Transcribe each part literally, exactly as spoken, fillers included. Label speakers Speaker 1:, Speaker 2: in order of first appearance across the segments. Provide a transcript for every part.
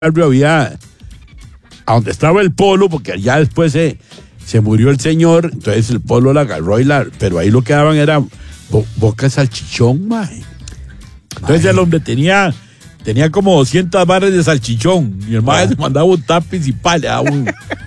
Speaker 1: barrio había, a donde estaba el polo, porque ya después se, se murió el señor, entonces el polo la agarró y la, pero ahí lo que daban era bo, boca de salchichón, mae. Entonces el hombre tenía, tenía como doscientas barras de salchichón, y el mae se mandaba un tapiz y pa, le daba un...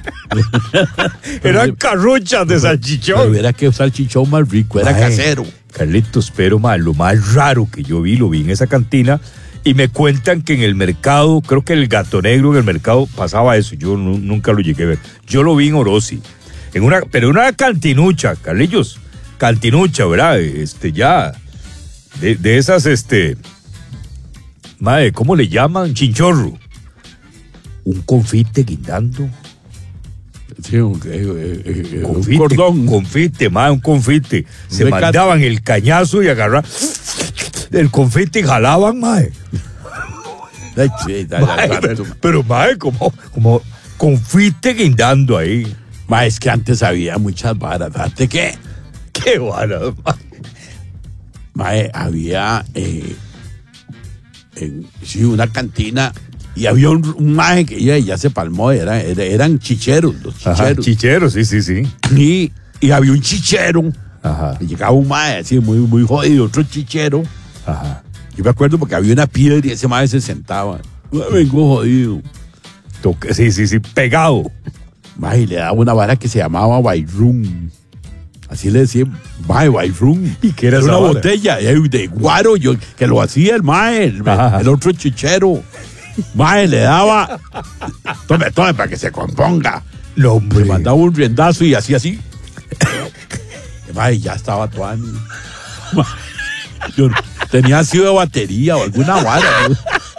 Speaker 2: Eran carruchas de salchichón.
Speaker 1: Pero era que salchichón más rico, era
Speaker 2: Mae,
Speaker 1: casero.
Speaker 2: Carlitos, pero mae, lo más raro que yo vi, lo vi en esa cantina. Y me cuentan que en el mercado, creo que el Gato Negro en el mercado pasaba eso. Yo no, nunca lo llegué a ver. Yo lo vi en Orosi. En una, pero en una cantinucha, Carlillos. Cantinucha, ¿verdad? Este, ya. De, de esas, este. Madre, ¿cómo le llaman? Chinchorro. Un confite guindando.
Speaker 1: Sí, un, eh, eh,
Speaker 2: confite,
Speaker 1: un cordón.
Speaker 2: Confite, madre, un confite. Se
Speaker 1: Un
Speaker 2: mandaban el cañazo y agarraban el confite y jalaban, madre.
Speaker 1: Ay, sí, dale,
Speaker 2: Mae,
Speaker 1: dale,
Speaker 2: pero,
Speaker 1: dale.
Speaker 2: pero mae, como, como confite guindando ahí.
Speaker 1: Ma, es que antes había muchas varas, fíjate que,
Speaker 2: Qué vara, mae.
Speaker 1: ma, eh, había eh, en, sí, una cantina y había un, un maje que ya, ya se palmó, era, era- eran chicheros, los chicheros.
Speaker 2: Ajá, chichero, sí, sí, sí.
Speaker 1: y, y había un chichero,
Speaker 2: Ajá,
Speaker 1: y llegaba un maje así muy, muy jodido, otro chichero.
Speaker 2: ajá.
Speaker 1: Yo me acuerdo porque había una piedra y ese maje se sentaba. "Ah, vengo jodido.
Speaker 2: Toque- sí, sí, sí, pegado.
Speaker 1: Maje, y le daba una vara que se llamaba Bairrum. Así le decían, mae, Bairrum.
Speaker 2: ¿Y qué era esa
Speaker 1: una
Speaker 2: vara?
Speaker 1: botella eh, de guaro, yo, que lo hacía el mae, el,
Speaker 2: Ajá.
Speaker 1: el otro chichero. Mae, le daba, tome, tome, para que se componga.
Speaker 2: No, hombre.
Speaker 1: Le mandaba un riendazo y así, así. Mae, ya estaba tuani. Mae, yo no- tenía ácido de batería o alguna vara. ¿no?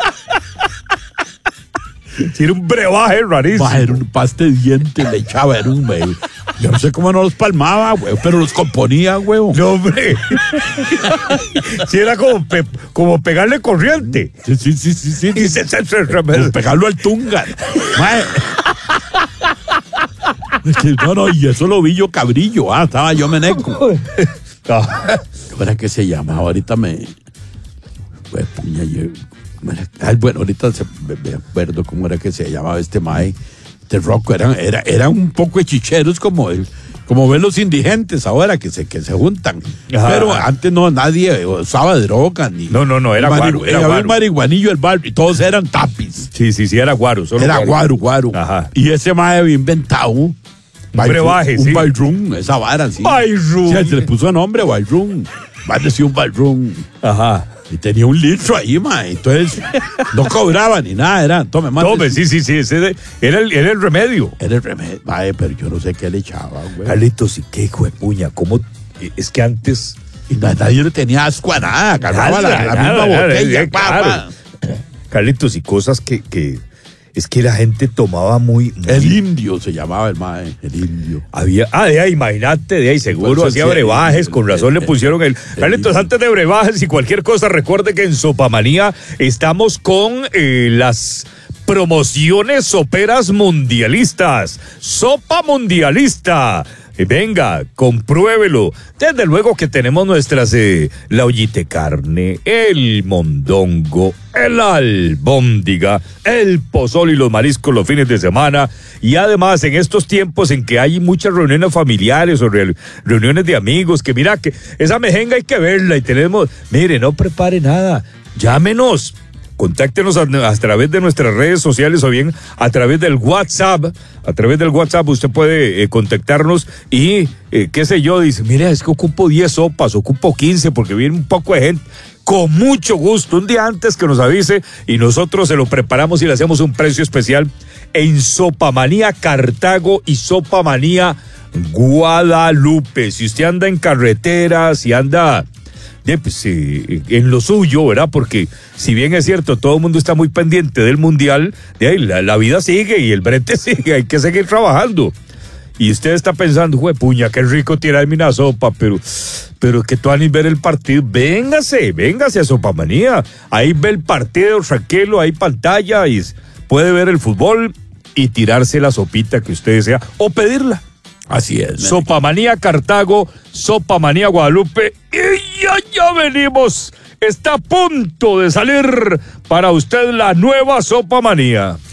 Speaker 2: Sí, era un brebaje rarísimo.
Speaker 1: Mae, era un paste de dientes, le echaba, era un güey. Yo no sé cómo no los palmaba, güey, pero los componía, güey.
Speaker 2: No, hombre. Sí, era como, pe- como pegarle corriente.
Speaker 1: Sí, sí, sí, sí, sí.
Speaker 2: Y se, se, se- se-
Speaker 1: Como pegarlo al tunga. Mae. Es que, no, no, y eso lo vi yo cabrillo, ah, estaba yo meneco.
Speaker 2: Ah,
Speaker 1: ¿Cómo era que se llamaba? Ahorita me. Güey, puña, yo- ¿cómo era? Ay, bueno, ahorita se- me, me acuerdo cómo era que se llamaba este mae. Este roco, eran era, era un poco de chicheros como, como ven los indigentes ahora que se, que se juntan.
Speaker 2: Ajá.
Speaker 1: Pero antes no, nadie usaba droga ni.
Speaker 2: No, no, no, era
Speaker 1: Mari-
Speaker 2: guaro, era
Speaker 1: había
Speaker 2: guaro.
Speaker 1: un marihuanillo del barrio y todos eran tapis.
Speaker 2: sí, sí, sí, era guaro. Solo
Speaker 1: Era guaro, guaro.
Speaker 2: Ajá.
Speaker 1: Y ese mae había inventado un
Speaker 2: brebaje,
Speaker 1: un
Speaker 2: sí.
Speaker 1: Bairrum, esa vara, sí.
Speaker 2: Bairrum.
Speaker 1: Sí, se le puso nombre, Bairrum. Más decía un Bairrum.
Speaker 2: Ajá.
Speaker 1: Y tenía un litro ahí, mae. Entonces, no cobraba ni nada, era, tome, más.
Speaker 2: Tome, sí, sí, sí, ese de- era, el, era el remedio.
Speaker 1: Era el remedio, mae, pero yo no sé qué le echaba, güey.
Speaker 2: Carlitos, ¿y qué hijo de puña? ¿Cómo? Es que antes...
Speaker 1: Y na- nadie le tenía asco a nada, agarraba la, la
Speaker 2: Nada,
Speaker 1: misma
Speaker 2: nada,
Speaker 1: botella,
Speaker 2: eh,
Speaker 1: pa,
Speaker 2: claro.
Speaker 1: pa.
Speaker 2: Carlitos, y cosas que, que... Es que la gente tomaba muy... muy-
Speaker 1: El indio se llamaba el mae, el indio.
Speaker 2: Había, ah, de ahí, imagínate, de ahí, seguro
Speaker 1: Por eso
Speaker 2: hacía
Speaker 1: sí,
Speaker 2: brebajes,
Speaker 1: el-
Speaker 2: con razón
Speaker 1: el-
Speaker 2: le pusieron el...
Speaker 1: el-
Speaker 2: Carlitos, antes de brebajes y cualquier cosa, recuerde que en Sopamanía estamos con eh, las promociones soperas mundialistas. Sopa mundialista. Eh, Venga, compruébelo. Desde luego que tenemos nuestras, eh, la ollite carne, el mondongo, el albóndiga, el pozol y los mariscos los fines de semana. Y además, en estos tiempos en que hay muchas reuniones familiares o re- reuniones de amigos, que mira que esa mejenga hay que verla y tenemos, mire, no prepare nada, llámenos. Contáctenos a, a través de nuestras redes sociales o bien a través del WhatsApp. A través del WhatsApp usted puede eh, contactarnos y, eh, qué sé yo, dice, mira, es que ocupo diez sopas, ocupo quince porque viene un poco de gente. Con mucho gusto, un día antes que nos avise y nosotros se lo preparamos y le hacemos un precio especial en Sopamanía Cartago y Sopamanía Guadalupe. Si usted anda en carretera, si anda... de, pues, eh, en lo suyo, ¿verdad? Porque si bien es cierto, todo el mundo está muy pendiente del mundial, de ahí la, la vida sigue y el brete sigue, hay que seguir trabajando. Y usted está pensando, jue puña, qué rico tirar una sopa, pero, pero que tú van a ver el partido. Véngase, véngase a Sopamanía. Ahí ve el partido, tranquilo, hay pantalla y puede ver el fútbol y tirarse la sopita que usted desea o pedirla.
Speaker 1: Así es. nene.
Speaker 2: Sopamanía Cartago, Sopamanía Guadalupe y ya, ya venimos. Está a punto de salir para usted la nueva Sopamanía.